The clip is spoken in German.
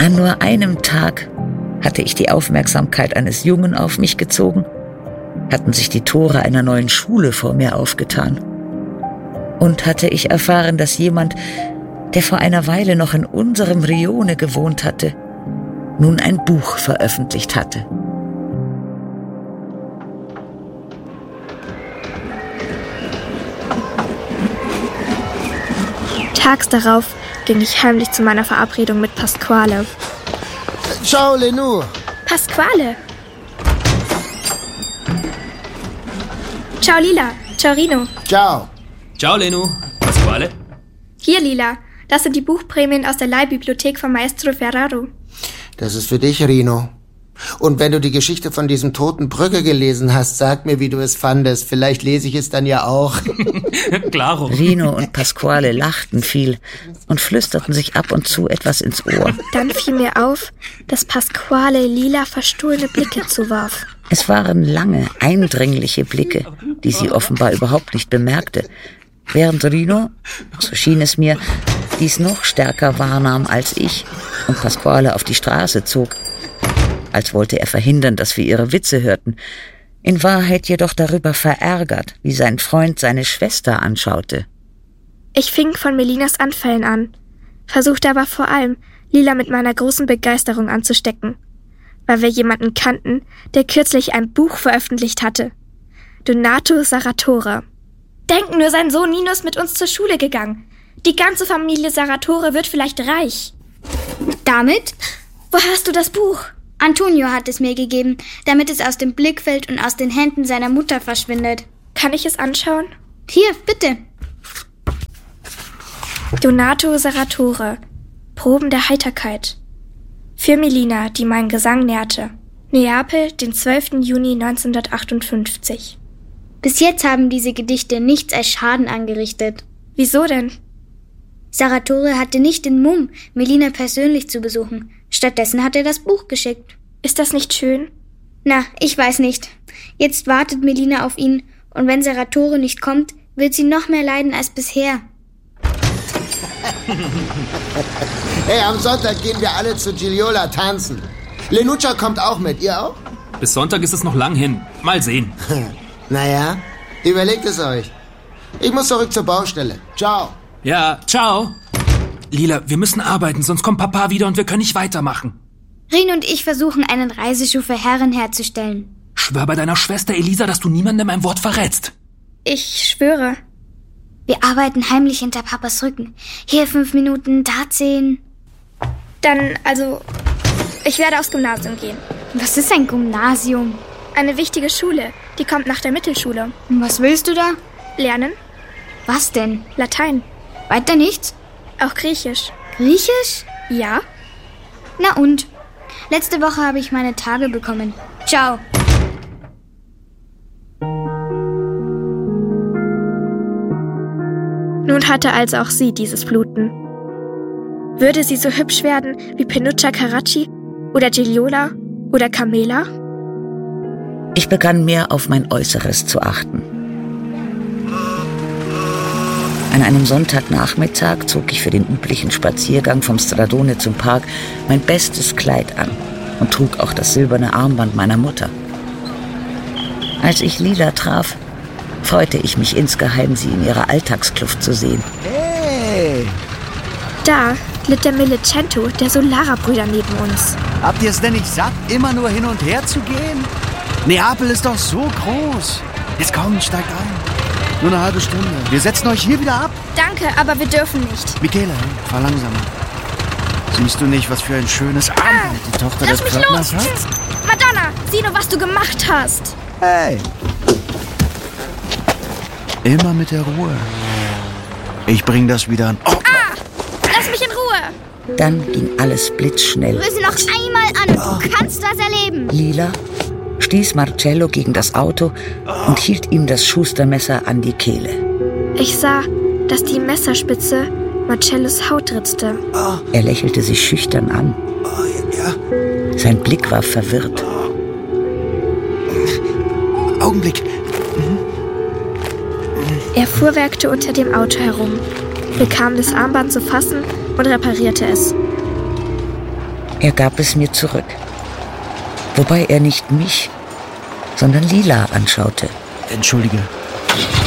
An nur einem Tag hatte ich die Aufmerksamkeit eines Jungen auf mich gezogen, hatten sich die Tore einer neuen Schule vor mir aufgetan. Und hatte ich erfahren, dass jemand, der vor einer Weile noch in unserem Rione gewohnt hatte, nun ein Buch veröffentlicht hatte. Tags darauf ging ich heimlich zu meiner Verabredung mit Pasquale. Ciao, Lenou. Pasquale! Ciao, Lila. Ciao, Rino. Ciao. Ciao, Lenou. Pasquale. Hier, Lila. Das sind die Buchprämien aus der Leihbibliothek von Maestro Ferraro. Das ist für dich, Rino. Und wenn du die Geschichte von diesem toten Brügge gelesen hast, sag mir, wie du es fandest. Vielleicht lese ich es dann ja auch. Claro. Rino und Pasquale lachten viel und flüsterten sich ab und zu etwas ins Ohr. Dann fiel mir auf, dass Pasquale Lila verstohlene Blicke zuwarf. Es waren lange, eindringliche Blicke, die sie offenbar überhaupt nicht bemerkte, während Rino, so schien es mir, dies noch stärker wahrnahm als ich und Pasquale auf die Straße zog, als wollte er verhindern, dass wir ihre Witze hörten, in Wahrheit jedoch darüber verärgert, wie sein Freund seine Schwester anschaute. Ich fing von Melinas Anfällen an, versuchte aber vor allem, Lila mit meiner großen Begeisterung anzustecken, weil wir jemanden kannten, der kürzlich ein Buch veröffentlicht hatte. Donato Sarratore. Denken nur, sein Sohn Nino ist mit uns zur Schule gegangen. Die ganze Familie Sarratore wird vielleicht reich. Damit? Woher hast du das Buch? Antonio hat es mir gegeben, damit es aus dem Blickfeld und aus den Händen seiner Mutter verschwindet. Kann ich es anschauen? Hier, bitte. Donato Sarratore. Proben der Heiterkeit. Für Melina, die meinen Gesang nährte. Neapel, den 12. Juni 1958. Bis jetzt haben diese Gedichte nichts als Schaden angerichtet. Wieso denn? Sarratore hatte nicht den Mumm, Melina persönlich zu besuchen. Stattdessen hat er das Buch geschickt. Ist das nicht schön? Na, ich weiß nicht. Jetzt wartet Melina auf ihn, und wenn Sarratore nicht kommt, wird sie noch mehr leiden als bisher. Hey, am Sonntag gehen wir alle zu Giliola tanzen. Lenuccia kommt auch mit, ihr auch? Bis Sonntag ist es noch lang hin. Mal sehen. Naja, überlegt es euch. Ich muss zurück zur Baustelle. Ciao. Ja, ciao. Lila, wir müssen arbeiten, sonst kommt Papa wieder und wir können nicht weitermachen. Rin und ich versuchen, einen Reiseschuh für Herren herzustellen. Schwör bei deiner Schwester Elisa, dass du niemandem ein Wort verrätst. Ich schwöre. Wir arbeiten heimlich hinter Papas Rücken. Hier 5 Minuten, da 10. Dann, ich werde aufs Gymnasium gehen. Was ist ein Gymnasium? Eine wichtige Schule. Die kommt nach der Mittelschule. Und was willst du da? Lernen? Was denn? Latein. Weiter nichts? Auch Griechisch. Griechisch? Ja? Na und? Letzte Woche habe ich meine Tage bekommen. Ciao. Nun hatte also auch sie dieses Bluten. Würde sie so hübsch werden wie Pinuccia Carracci oder Giliola oder Carmela? Ich begann mehr auf mein Äußeres zu achten. An einem Sonntagnachmittag zog ich für den üblichen Spaziergang vom Stradone zum Park mein bestes Kleid an und trug auch das silberne Armband meiner Mutter. Als ich Lila traf, freute ich mich insgeheim, sie in ihrer Alltagskluft zu sehen. Hey! Da litt der Millicento der Solara-Brüder neben uns. Habt ihr es denn nicht satt, immer nur hin und her zu gehen? Neapel ist doch so groß. Jetzt kommt, steigt ein. Nur eine halbe Stunde. Wir setzen euch hier wieder ab. Danke, aber wir dürfen nicht. Michele, fahr langsamer. Siehst du nicht, was für ein schönes Armband die Tochter des Pförtners hat? Madonna, sieh nur, was du gemacht hast. Hey! Immer mit der Ruhe. Ich bring das wieder an. Oh. Lass mich in Ruhe. Dann ging alles blitzschnell. Rüse noch einmal an. Du kannst das erleben. Lila stieß Marcello gegen das Auto und hielt ihm das Schustermesser an die Kehle. Ich sah, dass die Messerspitze Marcellos Haut ritzte. Er lächelte sie schüchtern an. Sein Blick war verwirrt. Augenblick. Er fuhrwerkte unter dem Auto herum, bekam das Armband zu fassen und reparierte es. Er gab es mir zurück. Wobei er nicht mich, sondern Lila anschaute. Entschuldige.